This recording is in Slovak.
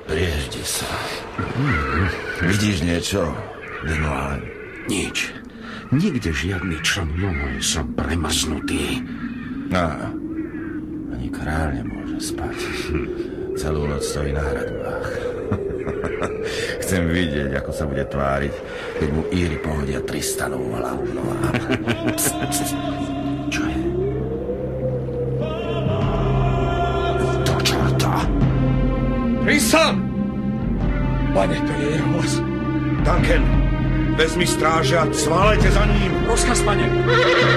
Prieždi sa. Vidíš niečo, Linois? Nič. Nikde žiadny člen, som premaznutý. Ani kráľ nemôže spať. Celú noc stojí na hradbách. Chcem vidieť, ako sa bude tváriť, keď mu Íri pohodia Tristanovú hlavu. Čo je? To čerta. Tristan! Pane, to je jeho hlas. Duncan, vezmi stráže a sválejte za ním. Rozkaz, pane.